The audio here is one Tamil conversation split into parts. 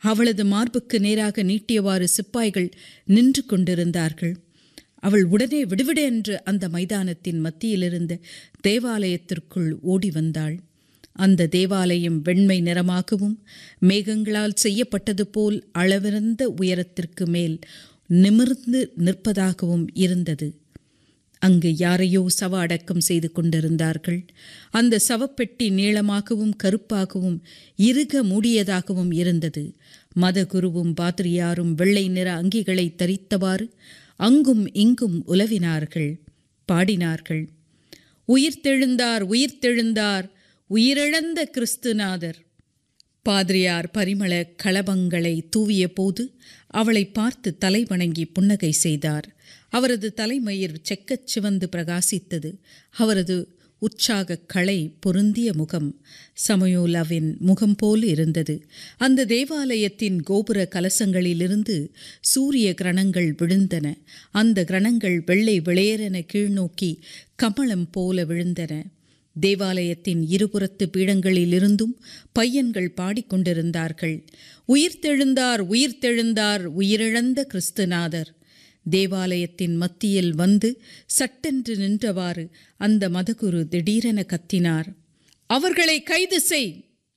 அவளது மார்புக்கு நேராக நீட்டியவாறு சிப்பாய்கள் நின்று கொண்டிருந்தார்கள். அவள் உடனே விடுவிட என்று அந்த மைதானத்தின் மத்தியிலிருந்த தேவாலயத்திற்குள் ஓடி வந்தாள். அந்த தேவாலயம் வெண்மை நிறமாகவும் மேகங்களால் செய்யப்பட்டது போல் அளவிறந்த உயரத்திற்கு மேல் நிமிர்ந்து நிற்பதாகவும் இருந்தது. அங்கு யாரையோ சவ அடக்கம் செய்து கொண்டிருந்தார்கள். அந்த சவப்பெட்டி நீளமாகவும் கருப்பாகவும் இறுக மூடியதாகவும் இருந்தது. மதகுருவும் பாதிரியாரும் வெள்ளை நிற அங்கிகளை தரித்தவாறு அங்கும் இங்கும் உலவினார்கள், பாடினார்கள். உயிர்த்தெழுந்தார், உயிர்த்தெழுந்தார், உயிரிழந்த கிறிஸ்துநாதர். பாதிரியார் பரிமள களபங்களை தூவிய போது அவளை பார்த்து தலை வணங்கி புன்னகை செய்தார். அவரது தலைமயிர் செக்கச் சிவந்து பிரகாசித்தது. அவரது உற்சாக களை பொருந்திய முகம் சமயோலாவின் முகம் போல் இருந்தது. அந்த தேவாலயத்தின் கோபுர கலசங்களிலிருந்து சூரிய கிரணங்கள் விழுந்தன. அந்த கிரணங்கள் வெள்ளை வெளியேறென கீழ்நோக்கி கமலம் போல விழுந்தன. தேவாலயத்தின் இருபுறத்து பீடங்களிலிருந்தும் பையன்கள் பாடிக்கொண்டிருந்தார்கள். உயிர்த்தெழுந்தார், உயிர்த்தெழுந்தார், உயிரிழந்த கிறிஸ்துநாதர். தேவாலயத்தின் மத்தியில் வந்து சட்டென்று நின்றவாறு அந்த மதகுரு திடீரென கத்தினார், அவர்களை கைது செய்!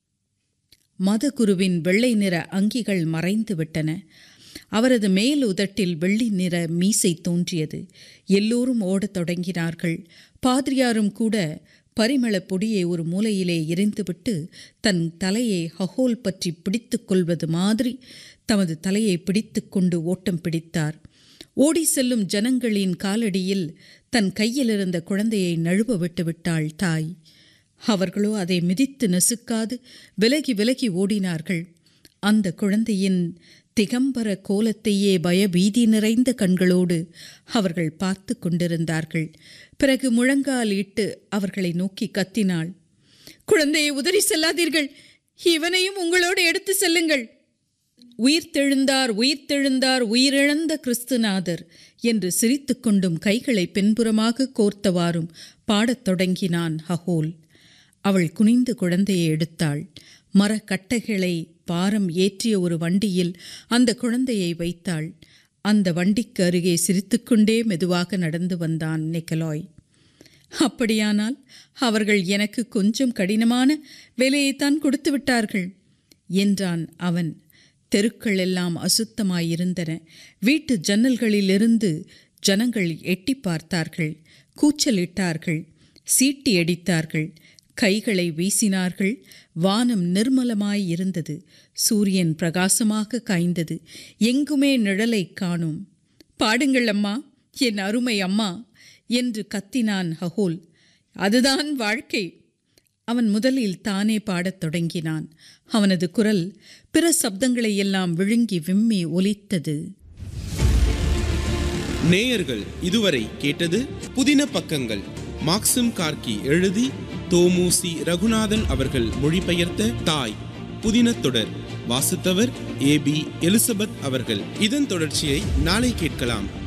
மதகுருவின் வெள்ளை நிற அங்கிகள் மறைந்து விட்டன. அவரது மேல் உதட்டில் வெள்ளி நிற மீசை தோன்றியது. எல்லோரும் ஓடத் தொடங்கினார்கள். பாதிரியாரும் கூட பரிமள பொடியை ஒரு மூலையிலே எரிந்துவிட்டு தன் தலையை ஹகோல் பற்றி பிடித்து கொள்வது மாதிரி தமது தலையை பிடித்து கொண்டு ஓட்டம் பிடித்தார். ஓடி செல்லும் ஜனங்களின் காலடியில் தன் கையிலிருந்த குழந்தையை நழுவ விட்டுவிட்டாள் தாய். அவர்களோ அதை மிதித்து நசுக்காது விலகி விலகி ஓடினார்கள். அந்த குழந்தையின் திகம்பர கோலத்தையே பயபீதி நிறைந்த கண்களோடு அவர்கள் பார்த்து கொண்டிருந்தார்கள். பிறகு முழங்கால் இட்டு அவர்களை நோக்கி கத்தினாள், குழந்தையை உதறி செல்லாதீர்கள், இவனையும் உங்களோடு எடுத்து செல்லுங்கள். உயிர்த்தெழுந்தார், உயிர்த்தெழுந்தார், உயிரிழந்த கிறிஸ்துநாதர் என்று சிரித்து கொண்டும் கைகளை பின்புறமாக கோர்த்தவாறும் பாடத் தொடங்கினான் ஹகோல். அவள் குனிந்து குழந்தையை எடுத்தாள். மரக்கட்டைகளை பாரம் ஏற்றிய ஒரு வண்டியில் அந்த குழந்தையை வைத்தாள். அந்த வண்டிக்கு அருகே சிரித்துக்கொண்டே மெதுவாக நடந்து வந்தான் நிக்கலாய். அப்படியானால் அவர்கள் எனக்கு கொஞ்சம் கடினமான வேலையைத்தான் கொடுத்து விட்டார்கள் என்றான் அவன். தெருக்கள் எல்லாம் அசுத்தமாயிருந்தன. வீட்டு ஜன்னல்களிலிருந்து ஜனங்கள் எட்டி பார்த்தார்கள், கூச்சலிட்டார்கள், சீட்டி அடித்தார்கள், கைகளை வீசினார்கள். வானம் நிர்மலமாயிருந்தது. சூரியன் பிரகாசமாக காய்ந்தது. எங்குமே நிழலை காணோம். பாடுங்கள் அம்மா, என் அருமை அம்மா என்று கத்தினான் ஹகோல். அதுதான் வாழ்க்கை. அவன் முதலில் தானே பாடத் தொடங்கினான். அவனது குரல் பிற சப்தங்களை எல்லாம் விழுங்கி விம்மி ஒலித்தது. நேயர்கள் இதுவரை கேட்டது புதின பக்கங்கள். மாக்சிம் கார்கி எழுதி தோமுசி ரகுநாதன் அவர்கள் மொழிபெயர்த்த தாய் புதின தொடர். வாசித்தவர் AB எலிசபெத் அவர்கள். இதன் தொடர்ச்சியை நாளை கேட்கலாம்.